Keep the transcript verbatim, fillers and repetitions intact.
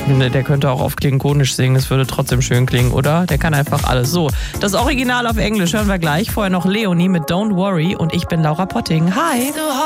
finde, der könnte auch auf Klingonisch singen, es würde trotzdem schön klingen, oder? Der kann einfach alles. So, das Original auf Englisch hören wir gleich. Vorher noch Leonie mit Don't Worry und ich bin Laura Potting. Hi!